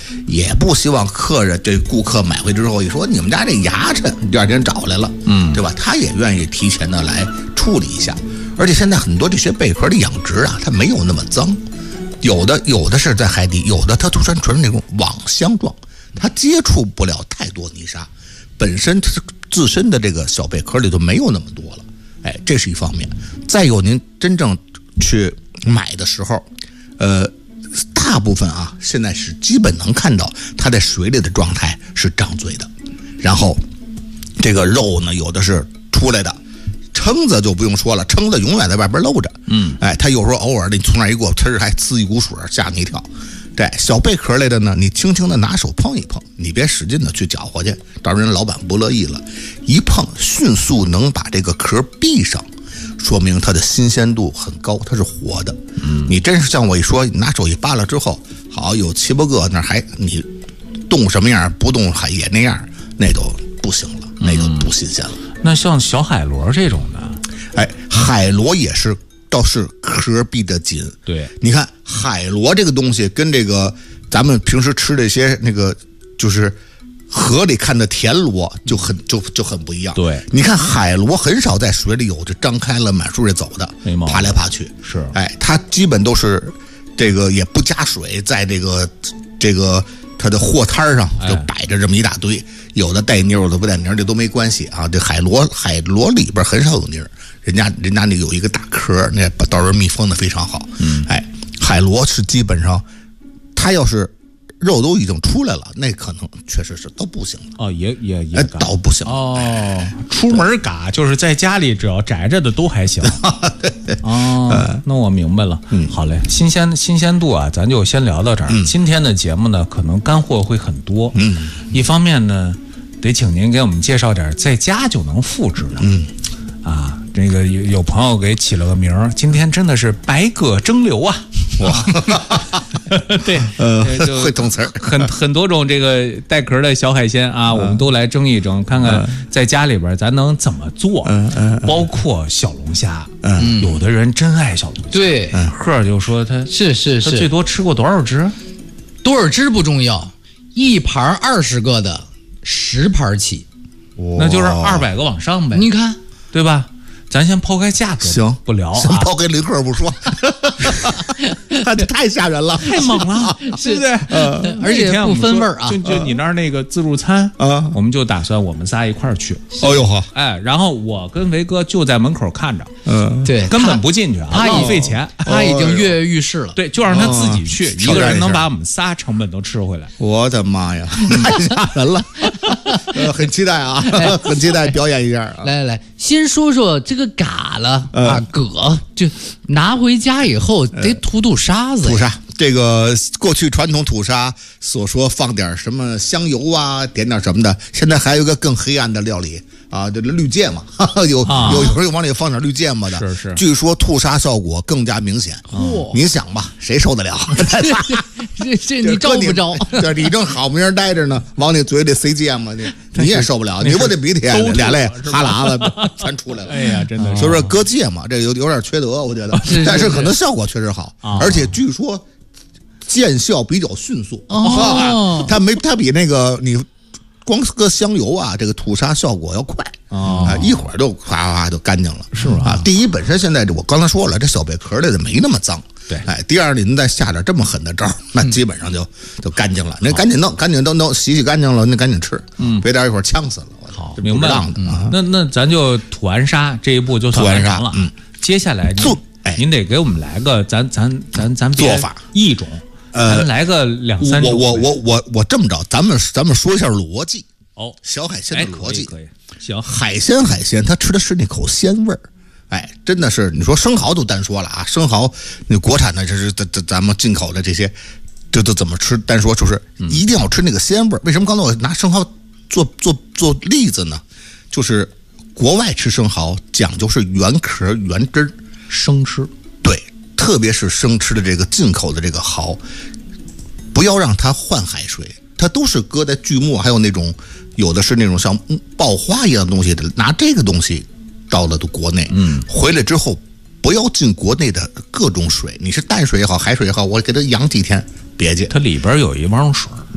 也不希望顾客买回之后一说你们家这牙碜，第二天找来了，对吧？他也愿意提前的来处理一下。而且现在很多这些贝壳的养殖啊，它没有那么脏，有的是在海底，有的它纯是那种网箱状，它接触不了太多泥沙，本身它自身的这个小贝壳里头没有那么多了，哎，这是一方面。再有您真正去买的时候，大部分啊，现在是基本能看到它在水里的状态是张嘴的，然后这个肉呢，有的是出来的。蛏子就不用说了，蛏子永远在外边露着，哎，它有时候偶尔的你从那儿一过，它还呲一股水，吓你一跳。对，小贝壳类的呢，你轻轻的拿手碰一碰，你别使劲的去搅和去，到时候人老板不乐意了。一碰，迅速能把这个壳闭上，说明它的新鲜度很高，它是活的。你真是像我一说，你拿手一扒拉之后，好有7、8个，那还你动什么样不动还也那样，那都不行了，那就不新鲜了。 那像小海螺这种的， 哎，海螺也是倒是壳闭得紧。 对， 你看海螺这个东西跟这个咱们平时吃这些那个就是河里看的田螺就很不一样。 对，你看海螺很少在水里有就张开了满树里走的，爬来爬去。 是， 哎，它基本都是这个也不加水，在这个它的货摊上就摆着这么一大堆，有的带泥儿，有的不带泥儿，这都没关系啊。这海螺里边很少有泥儿，人家那有一个大壳，那到时候密封的非常好。哎，海螺是基本上，它要是肉都已经出来了，那可能确实是都不行了。 哦，也倒不行哦。出门嘎就是在家里只要宅着的都还行。哦，那我明白了。好嘞，新鲜度啊，咱就先聊到这儿。今天的节目呢，可能干货会很多。一方面呢，得请您给我们介绍点在家就能复制的。啊，这个有朋友给起了个名儿，今天真的是百舸争流啊！哇，对， 会动词儿， 很多种这个带壳的小海鲜啊，我们都来争一争，看看在家里边咱能怎么做。包括小龙虾，有的人真爱小龙虾。 对， 贺就说他他最多吃过多少只？ 多少只不重要，一盘20个的10盘起， 那就是200个往上呗。 你看。 对吧？咱先抛开价格， 行， 不聊， 先抛开零克不说，这太吓人了， 太猛了，对不对？ 而且不分味儿啊。 就你那儿那个自助餐啊，我们就打算我们仨一块儿去。 哦呦呵， 哎，然后我跟维哥就在门口看着， 对， 根本不进去啊，浪费钱。 他已经跃跃欲试了， 对，就让他自己去，一个人能把我们仨成本都吃回来。 我的妈呀，太吓人了！很期待啊，很期待表演一下。 来，先说说这个嘎了啊，蛤就拿回家以后得吐沙子。 吐沙，这个过去传统吐沙所说放点什么香油啊，点点什么的，现在还有一个更黑暗的料理啊，这绿芥末，有人往里放点绿芥末的， 是， 据说吐沙效果更加明显。你想吧，谁受得了？ 这你招不招？ 对，你正好没人待着呢，往你嘴里塞芥末，你也受不了，你不得鼻涕俩泪哈喇子全出来了。 哎呀，真的， 所以说搁芥末这有点缺德，我觉得，但是可能效果确实好，而且据说见效比较迅速。它比那个你光搁香油啊，这个吐沙效果要快一会儿就哗就干净了， 是吧？ 第一，本身现在我刚才说了，这小贝壳类的没那么脏。 对， 哎，第二，您再下点这么狠的招，那基本上就干净了。那赶紧弄，赶紧都洗干净了，那赶紧吃。别待一会儿呛死了。 好，明白了。那咱就吐完沙这一步就算完成了。接下来您得给我们来个咱做法一种，咱来个2、3种。 我这么着，咱们说一下逻辑。小海鲜的逻辑可以。行， 海鲜，它吃的是那口鲜味儿。哎，真的是，你说生蚝都单说了啊，生蚝那国产的这是咱们进口的这些，这都怎么吃？单说就是一定要吃那个鲜味儿。为什么刚才我拿生蚝做例子呢？就是国外吃生蚝讲究是原壳原汁儿生吃， 对，特别是生吃的这个进口的这个蚝，不要让它换海水，它都是搁在锯末，还有那种有的是那种像爆花一样的东西的，拿这个东西到了国内，回来之后不要进国内的各种水，你是淡水也好，海水也好，我给它养几天，别介， 它里边有一汪水。